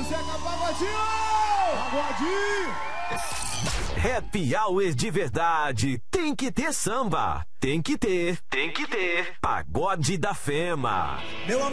Zeca Pagodinho! Pagodinho! Happy Hour de verdade. Tem que ter samba. Tem que ter. Pagode da Fema. Meu